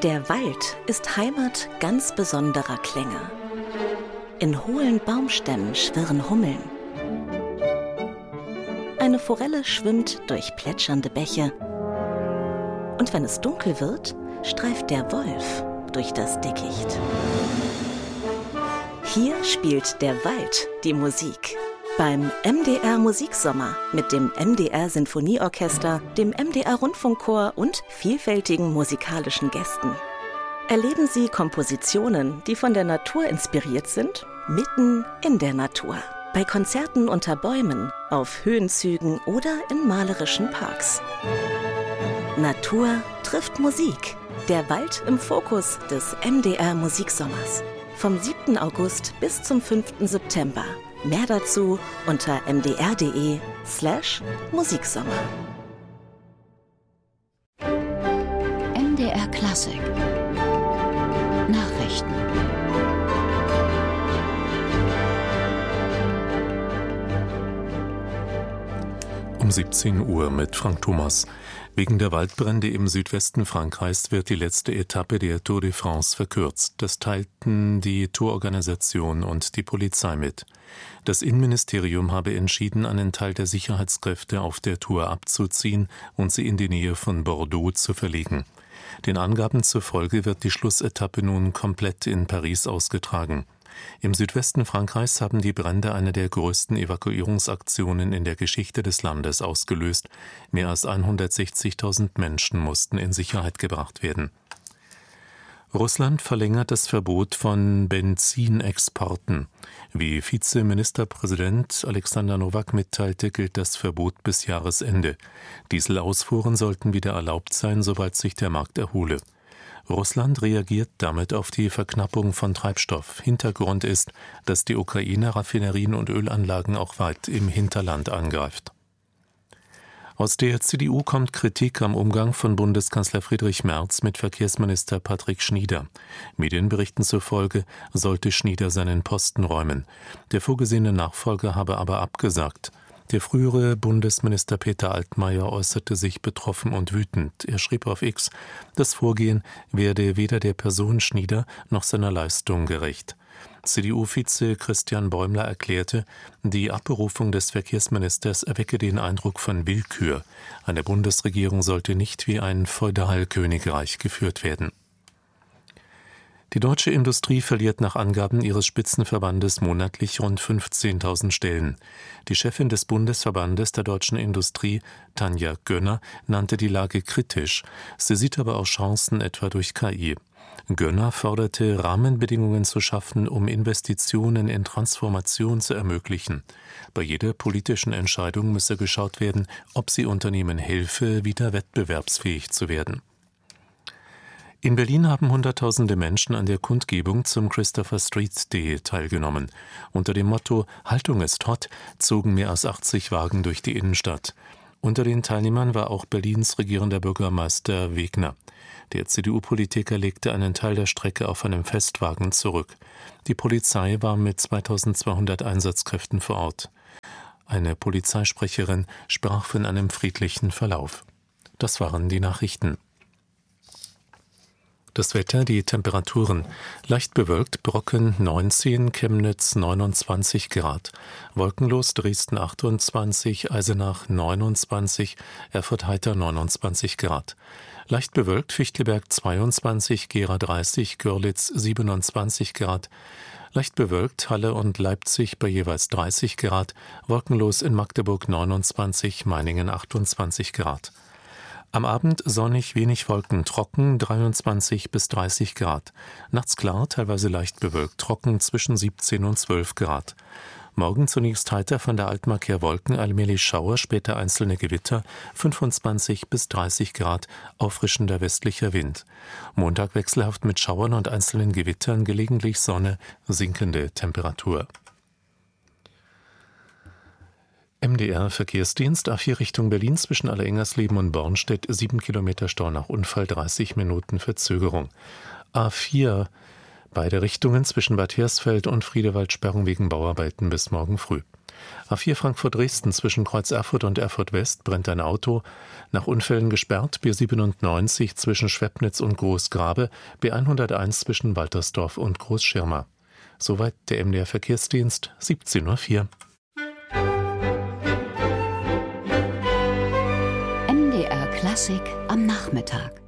Der Wald ist Heimat ganz besonderer Klänge. In hohlen Baumstämmen schwirren Hummeln. Eine Forelle schwimmt durch plätschernde Bäche. Und wenn es dunkel wird, streift der Wolf durch das Dickicht. Hier spielt der Wald die Musik. Beim MDR Musiksommer mit dem MDR Sinfonieorchester, dem MDR Rundfunkchor und vielfältigen musikalischen Gästen. Erleben Sie Kompositionen, die von der Natur inspiriert sind, mitten in der Natur. Bei Konzerten unter Bäumen, auf Höhenzügen oder in malerischen Parks. Natur trifft Musik. Der Wald im Fokus des MDR Musiksommers. Vom 7. August bis zum 5. September. Mehr dazu unter mdr.de/Musiksommer. MDR Klassik. Nachrichten. Um 17 Uhr mit Frank Thomas. Wegen der Waldbrände im Südwesten Frankreichs wird die letzte Etappe der Tour de France verkürzt. Das teilten die Tourorganisation und die Polizei mit. Das Innenministerium habe entschieden, einen Teil der Sicherheitskräfte auf der Tour abzuziehen und sie in die Nähe von Bordeaux zu verlegen. Den Angaben zufolge wird die Schlussetappe nun komplett in Paris ausgetragen. Im Südwesten Frankreichs haben die Brände eine der größten Evakuierungsaktionen in der Geschichte des Landes ausgelöst. Mehr als 160.000 Menschen mussten in Sicherheit gebracht werden. Russland verlängert das Verbot von Benzinexporten. Wie Vizeministerpräsident Alexander Nowak mitteilte, gilt das Verbot bis Jahresende. Dieselausfuhren sollten wieder erlaubt sein, sobald sich der Markt erhole. Russland reagiert damit auf die Verknappung von Treibstoff. Hintergrund ist, dass die Ukraine Raffinerien und Ölanlagen auch weit im Hinterland angreift. Aus der CDU kommt Kritik am Umgang von Bundeskanzler Friedrich Merz mit Verkehrsminister Patrick Schnieder. Medienberichten zufolge sollte Schnieder seinen Posten räumen. Der vorgesehene Nachfolger habe aber abgesagt. Der frühere Bundesminister Peter Altmaier äußerte sich betroffen und wütend. Er schrieb auf X, das Vorgehen werde weder der Person Schnieder noch seiner Leistung gerecht. CDU-Vize Christian Bäumler erklärte, die Abberufung des Verkehrsministers erwecke den Eindruck von Willkür. Eine Bundesregierung sollte nicht wie ein Feudalkönigreich geführt werden. Die deutsche Industrie verliert nach Angaben ihres Spitzenverbandes monatlich rund 15.000 Stellen. Die Chefin des Bundesverbandes der deutschen Industrie, Tanja Gönner, nannte die Lage kritisch. Sie sieht aber auch Chancen, etwa durch KI. Gönner forderte, Rahmenbedingungen zu schaffen, um Investitionen in Transformation zu ermöglichen. Bei jeder politischen Entscheidung müsse geschaut werden, ob sie Unternehmen helfe, wieder wettbewerbsfähig zu werden. In Berlin haben Hunderttausende Menschen an der Kundgebung zum Christopher Street Day teilgenommen. Unter dem Motto »Haltung ist hot« zogen mehr als 80 Wagen durch die Innenstadt. Unter den Teilnehmern war auch Berlins regierender Bürgermeister Wegner. Der CDU-Politiker legte einen Teil der Strecke auf einem Festwagen zurück. Die Polizei war mit 2200 Einsatzkräften vor Ort. Eine Polizeisprecherin sprach von einem friedlichen Verlauf. Das waren die Nachrichten. Das Wetter, die Temperaturen. Leicht bewölkt, Brocken 19, Chemnitz 29 Grad. Wolkenlos, Dresden 28, Eisenach 29, Erfurt heiter 29 Grad. Leicht bewölkt, Fichtelberg 22, Gera 30, Görlitz 27 Grad. Leicht bewölkt, Halle und Leipzig bei jeweils 30 Grad. Wolkenlos in Magdeburg 29, Meiningen 28 Grad. Am Abend sonnig, wenig Wolken, trocken, 23 bis 30 Grad. Nachts klar, teilweise leicht bewölkt, trocken zwischen 17 und 12 Grad. Morgen zunächst heiter, von der Altmark her Wolken, allmählich Schauer, später einzelne Gewitter, 25 bis 30 Grad, auffrischender westlicher Wind. Montag wechselhaft mit Schauern und einzelnen Gewittern, gelegentlich Sonne, sinkende Temperatur. MDR Verkehrsdienst A4 Richtung Berlin zwischen Allerengersleben und Bornstedt 7 Kilometer Stau nach Unfall, 30 Minuten Verzögerung. A4 Beide Richtungen zwischen Bad Hersfeld und Friedewald Sperrung wegen Bauarbeiten bis morgen früh. A4 Frankfurt-Dresden zwischen Kreuz Erfurt und Erfurt West brennt ein Auto. Nach Unfällen gesperrt B97 zwischen Schwepnitz und Großgrabe, B101 zwischen Waltersdorf und Großschirma. Soweit der MDR Verkehrsdienst, 17:04 Uhr. MDR Klassik am Nachmittag.